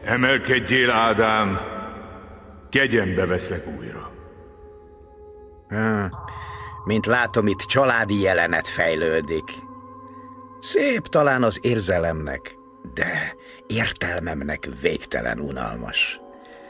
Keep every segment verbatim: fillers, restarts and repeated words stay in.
Emelkedjél, Ádám, kegyembe veszlek újra. Hmm. Mint látom, itt családi jelenet fejlődik. Szép talán az érzelemnek, de értelmemnek végtelen unalmas.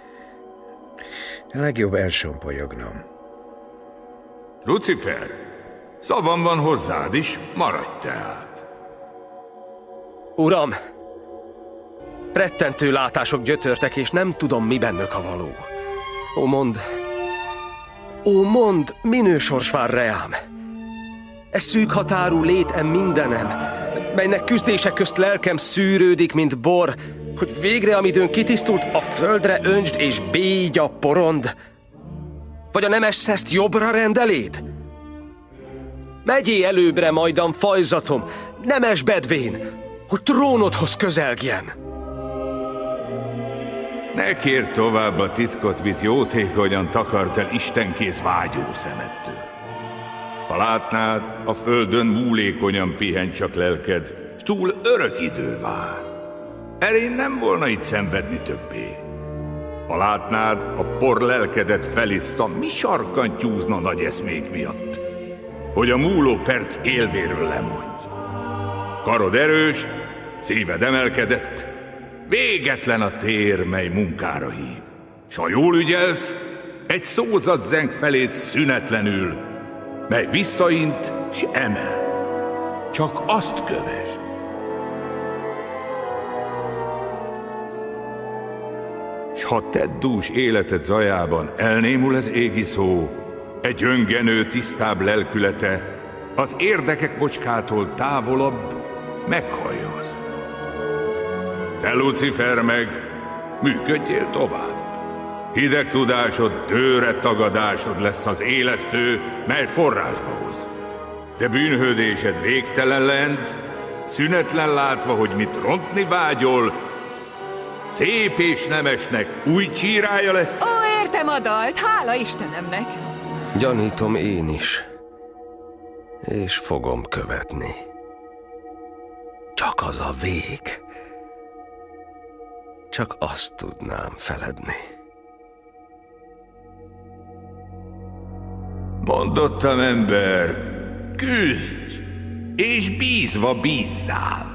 Legjobb elsompolyognom. Lucifer, szavam van hozzád is, maradj tehát. Uram! Rettentő látások gyötörtek, és nem tudom, mi bennök a való. Ó, mondd! Ó, mondd, minő sors vár reám! Ez szűk határú létem mindenem, melynek küzdések közt lelkem szűrődik, mint bor, hogy végre, amidőn kitisztult, a földre öntsd és bégy a porond. Vagy a nemes szeszt jobbra rendeléd? Megyé előbbre majdan fajzatom, nemes bedvén, hogy trónodhoz közelgjen. Ne kérd tovább a titkot, mit jótékonyan takart el istenkész vágyó szemettől. Ha látnád, a földön múlékonyan pihen csak lelked, s túl örök idő vár. Erén nem volna itt szenvedni többé. Ha látnád, a por lelkedet felissza, mi sarkantyúzna nagy eszmék miatt, hogy a múló perc élvéről lemondj. Karod erős, szíved emelkedett, végetlen a tér, mely munkára hív. S ha jól ügyelsz, egy szózat zeng feléd szünetlenül, mely visszaint s emel. Csak azt kövesd. S ha tedd dús életed zajában elnémul az égi szó, egy gyöngenő tisztább lelkülete az érdekek bocskától távolabb meghajaszt. Te, Lucifer, meg működjél tovább. Hideg tudásod, tőre tagadásod lesz az élesztő, mely forrásba hoz. De bűnhődésed végtelen lent, szünetlen látva, hogy mit rontni vágyol, szép és nemesnek új csírája lesz. Ó, értem a dalt, hála Istenemnek! Gyanítom én is, és fogom követni. Csak az a vég, csak azt tudnám feledni. Mondottam, ember, küzdj, és bízva bízzál.